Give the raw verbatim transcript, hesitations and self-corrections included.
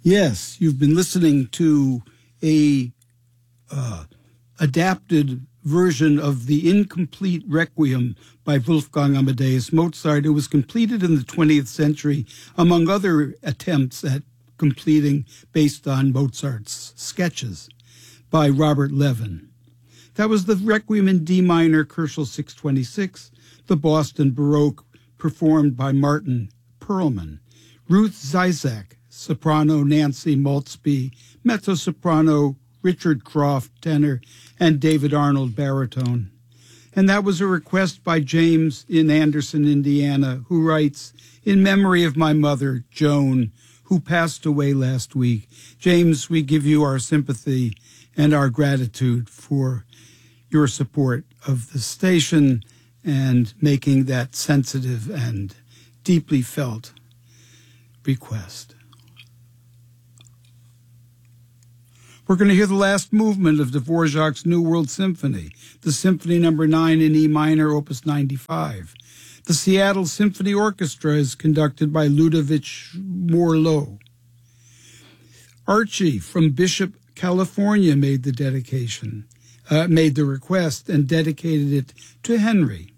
Yes, you've been listening to a uh, adapted version of the incomplete Requiem by Wolfgang Amadeus Mozart. It was completed in the twentieth century, among other attempts at completing based on Mozart's sketches by Robert Levin. That was the Requiem in D minor, Kerschel six twenty-six, the Boston Baroque, performed by Martin Perlman. Ruth Zizek, soprano Nancy Maltzby, mezzo-soprano Richard Croft, tenor, and David Arnold, baritone. And that was a request by James in Anderson, Indiana, who writes, "In memory of my mother, Joan, who passed away last week. James, we give you our sympathy and our gratitude for your support of the station and making that sensitive and deeply felt request." We're going to hear the last movement of Dvorak's New World Symphony, the Symphony Number nine in E minor, Opus ninety-five. The Seattle Symphony Orchestra is conducted by Ludovic Morlot. Archie from Bishop, California made the dedication, uh, made the request and dedicated it to Henry.